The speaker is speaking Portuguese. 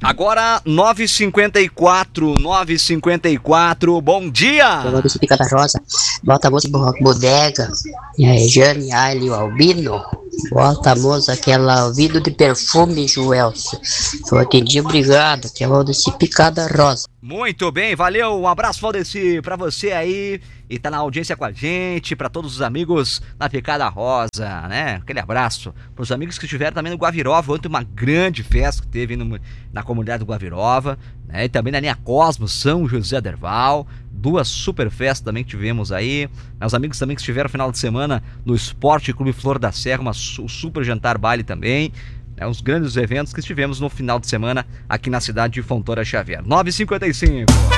Agora 9h54, bom dia! Eu do Pica da Rosa, bota a música Bodega, Jane, Aile, o Albino, bota a música aquela ouvido de perfume, Joelson. Sou atendi, obrigado, que é o do Pica da Rosa. Muito bem, valeu, um abraço, Valdeci, pra você aí, e tá na audiência com a gente, pra todos os amigos na Picada Rosa, né, aquele abraço, pros amigos que estiveram também no Guavirova, ontem uma grande festa que teve na comunidade do Guavirova, né, e também na linha Cosmos, São José Derval, 2 super festas também que tivemos aí, os amigos também que estiveram no final de semana no Esporte Clube Flor da Serra, o super jantar baile também, os grandes eventos que tivemos no final de semana aqui na cidade de Fontoura Xavier. 9h55.